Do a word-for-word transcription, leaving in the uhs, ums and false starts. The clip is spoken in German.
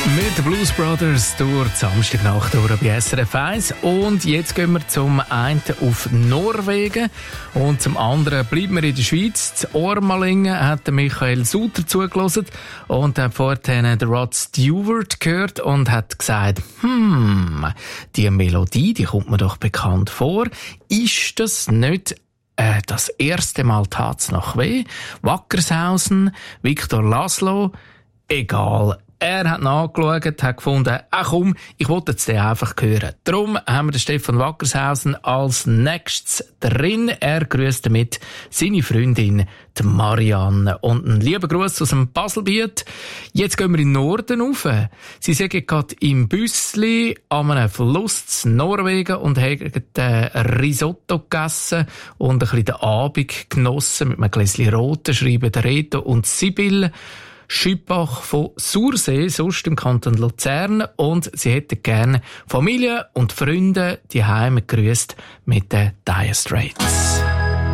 Mit den Blues Brothers durch die Samstagnacht durch bei S R F eins. Und jetzt gehen wir zum einen auf Norwegen und zum anderen bleiben wir in der Schweiz. Zu Ormalingen hat Michael Suter zugelassen und hat vorhin den Rod Stewart gehört und hat gesagt, hm, die Melodie, die kommt mir doch bekannt vor. Ist das nicht äh, das erste Mal tat's nach weh? Wackershausen, Victor Laszlo, egal. Er hat nachgeschaut, hat gefunden, ach komm, ich wollte jetzt den einfach hören. Darum haben wir den Stefan Wackershausen als nächstes drin. Er grüßt damit seine Freundin, die Marianne. Und einen lieben Gruß aus dem Baselbiet. Jetzt gehen wir in den Norden rauf. Sie sind gerade im Büssli an einem Fluss in Norwegen und haben Risotto gegessen und ein bisschen den Abend genossen mit einem Gläschen Roten, schreiben Reto und Sibylle Schüppach von Sursee, sonst im Kanton Luzern. Und sie hätten gerne Familie und Freunde die Heime gegrüßt mit den Dire Straits.